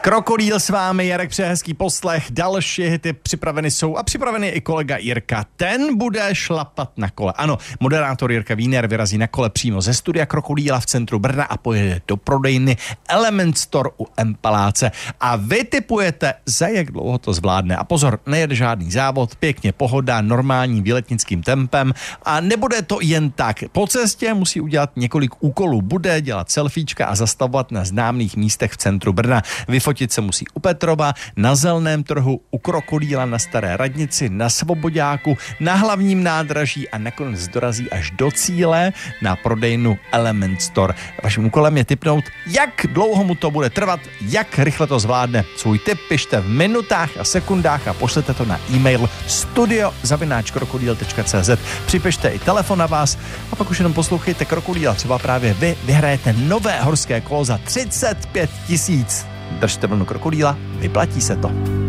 Krokodýl s vámi, Jarek přeje hezký poslech, další hity připraveny jsou a připravený je i kolega Jirka. Ten bude šlapat na kole. Ano, moderátor Jirka Wiener vyrazí na kole přímo ze studia Krokodýla v centru Brna a pojede do prodejny Element Store u Empaláce. A vy tipujete, za jak dlouho to zvládne. A pozor, nejede žádný závod, pěkně pohoda, normálním výletnickým tempem a nebude to jen tak. Po cestě musí udělat několik úkolů. Bude dělat selfiečka a zastavovat na známých místech v centru Brna. Vyfotit se musí u Petrova, na Zeleném trhu, u Krokodýla, na Staré radnici, na Svoboďáku, na hlavním nádraží a nakonec dorazí až do cíle na prodejnu Element Store. Vaším úkolem je tipnout, jak dlouho mu to bude trvat, jak rychle to zvládne. Svůj tip pište v minutách a sekundách a pošlete to na e-mail studio@krokodil.cz. Připište i telefon na vás a pak už jenom poslouchejte Krokodýla. Třeba právě vy vyhrajete nové horské kolo za 35 000. Držte vlnu Krokodýla, vyplatí se to.